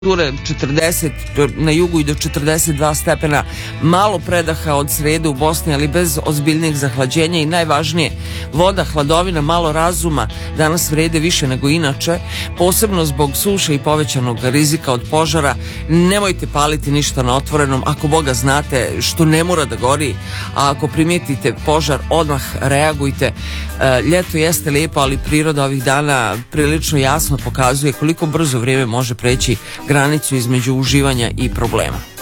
40, na jugu i do 42 stepena, malo predaha od srede u Bosni, ali bez ozbiljnih zahlađenja i najvažnije, voda, hladovina, malo razuma danas vrede više nego inače, posebno zbog suše i povećanog rizika od požara. Nemojte paliti ništa na otvorenom, ako Boga znate što ne mora da gori, a ako primijetite požar, odmah reagujte. Ljeto jeste lijepo, ali priroda ovih dana prilično jasno pokazuje koliko brzo vrijeme može preći granicu između uživanja i problema.